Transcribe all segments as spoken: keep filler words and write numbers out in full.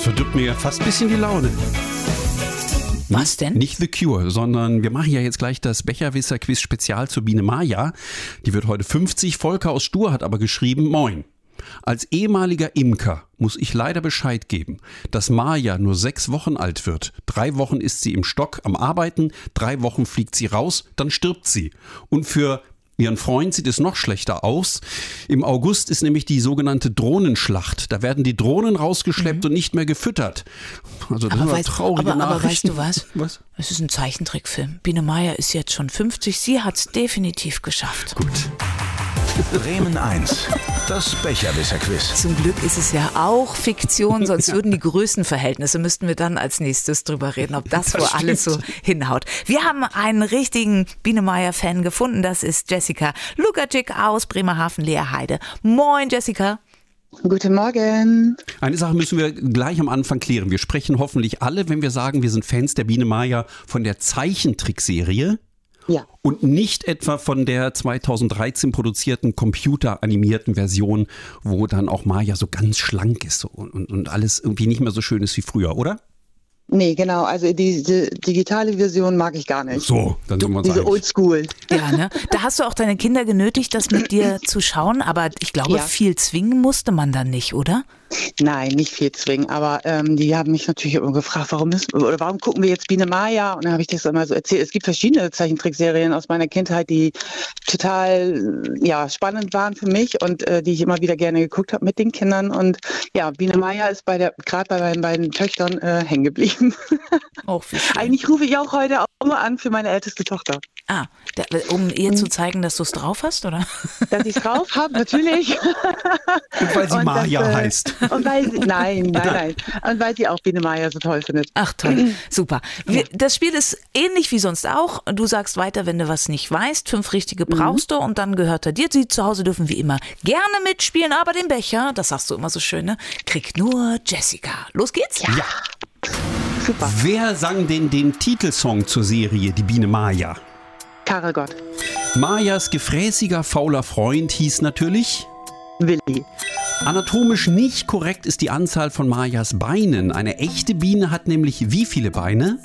verdirbt mir fast ein bisschen die Laune. Was denn? Nicht The Cure, sondern wir machen ja jetzt gleich das Becherwisser-Quiz Spezial zur Biene Maya. Die wird heute fünfzig. Volker aus Stur hat aber geschrieben, moin. Als ehemaliger Imker muss ich leider Bescheid geben, dass Maya nur sechs Wochen alt wird. Drei Wochen ist sie im Stock am Arbeiten, drei Wochen fliegt sie raus, dann stirbt sie. Und für ihren Freund sieht es noch schlechter aus. Im August ist nämlich die sogenannte Drohnenschlacht. Da werden die Drohnen rausgeschleppt mhm. und nicht mehr gefüttert. Also das aber, sind weißt, traurige aber, aber weißt Nachrichten. du was? Was? Es ist ein Zeichentrickfilm. Biene Maya ist jetzt schon fünfzig. Sie hat es definitiv geschafft. Gut. Bremen eins, das Becherwisser-Quiz. Zum Glück ist es ja auch Fiktion, sonst würden die Größenverhältnisse, müssten wir dann als nächstes drüber reden, ob das, das wohl alles so hinhaut. Wir haben einen richtigen Biene Maya-Fan gefunden, das ist Jessica Lukacic aus Bremerhaven-Leerheide. Moin Jessica. Guten Morgen. Eine Sache müssen wir gleich am Anfang klären. Wir sprechen hoffentlich alle, wenn wir sagen, wir sind Fans der Biene Maya, von der Zeichentrickserie. Ja. Und nicht etwa von der zweitausenddreizehn produzierten computeranimierten Version, wo dann auch Maya so ganz schlank ist und, und, und alles irgendwie nicht mehr so schön ist wie früher, oder? Nee, genau. Also diese digitale Version mag ich gar nicht. So, dann sind wir uns Diese einig. Oldschool. Ja, ne? Da hast du auch deine Kinder genötigt, das mit dir zu schauen, aber ich glaube, Ja. viel zwingen musste man dann nicht, oder? Nein, nicht viel zwingen, aber ähm, die haben mich natürlich immer gefragt, warum ist, oder warum gucken wir jetzt Biene Maya? Und dann habe ich das immer so erzählt. Es gibt verschiedene Zeichentrickserien aus meiner Kindheit, die total ja, spannend waren für mich und äh, die ich immer wieder gerne geguckt habe mit den Kindern. Und ja, Biene Maya ist bei der gerade bei meinen beiden Töchtern äh, hängen geblieben. Auch wie schön. Eigentlich rufe ich auch heute auch immer an für meine älteste Tochter. Ah, der, um ihr zu zeigen, dass du es drauf hast, oder? Dass ich es drauf habe, natürlich. Und weil sie Und Maya das, äh, heißt. Und weil sie, nein, nein, nein. Und weil sie auch Biene Maya so toll findet. Ach toll, super. Wir, das Spiel ist ähnlich wie sonst auch. Du sagst weiter, wenn du was nicht weißt. Fünf richtige brauchst du und dann gehört er dir. Sie zu Hause dürfen wie immer gerne mitspielen, aber den Becher, das sagst du immer so schön, ne? Kriegt nur Jessica. Los geht's? Ja. Super. Wer sang denn den Titelsong zur Serie Die Biene Maya? Karel Gott. Mayas gefräßiger, fauler Freund hieß natürlich... Willi. Anatomisch nicht korrekt ist die Anzahl von Mayas Beinen. Eine echte Biene hat nämlich wie viele Beine?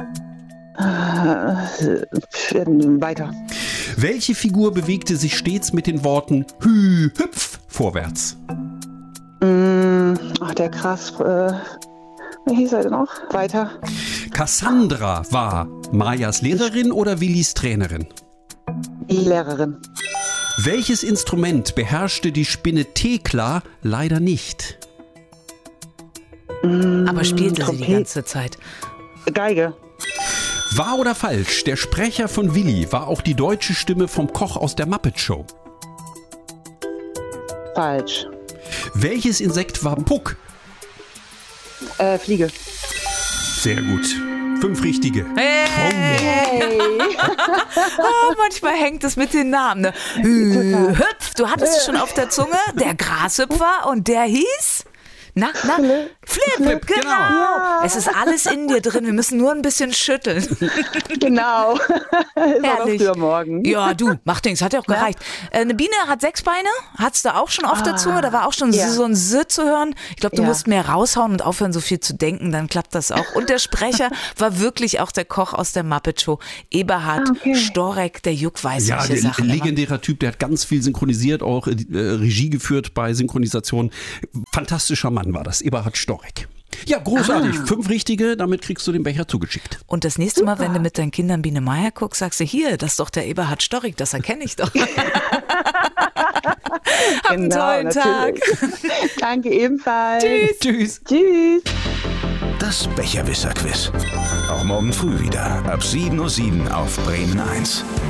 Äh, weiter. Welche Figur bewegte sich stets mit den Worten Hü, hüpf vorwärts? Mm, ach, der krass. Äh, wie hieß er denn noch? Weiter. Cassandra war Mayas Lehrerin oder Willis Trainerin? Die Lehrerin. Welches Instrument beherrschte die Spinne Thekla leider nicht? Aber spielte sie die Trompet. ganze Zeit. Geige. Wahr oder falsch? Der Sprecher von Willi war auch die deutsche Stimme vom Koch aus der Muppet Show. Falsch. Welches Insekt war Puck? Äh, Fliege. Sehr gut. Fünf richtige. Hey! Oh, manchmal hängt es mit den Namen. Ne? Hü, hüpf, du hattest es schon auf der Zunge. Der Grashüpfer und der hieß... Na, na, Flip, Flip, genau. Ja. Es ist alles in dir drin, wir müssen nur ein bisschen schütteln. Genau. Ist auch noch früher morgen. Ja, du, mach nichts, hat ja auch gereicht. Äh, Eine Biene hat sechs Beine, hat's da auch schon auf der Zunge, da war auch schon ja. so ein S zu hören. Ich glaube, du Ja. musst mehr raushauen und aufhören, so viel zu denken, dann klappt das auch. Und der Sprecher war wirklich auch der Koch aus der Muppet Show, Eberhard Okay. Storek, der Juck weiß Ja, solche der Sachen immer. legendärer Typ, der hat ganz viel synchronisiert, auch äh, Regie geführt bei Synchronisation. Fantastischer Mann war das, Eberhard Storek. Ja, großartig. Ah. Fünf richtige, damit kriegst du den Becher zugeschickt. Und das nächste Mal, wenn du mit deinen Kindern Biene Maya guckst, sagst du, hier, das ist doch der Eberhard Storek, das erkenne ich doch. Hab einen Genau, tollen Tag. natürlich. Danke ebenfalls. Tschüss. Tschüss. Tschüss. Das Becherwisser-Quiz. Auch morgen früh wieder ab sieben Uhr sieben auf Bremen eins.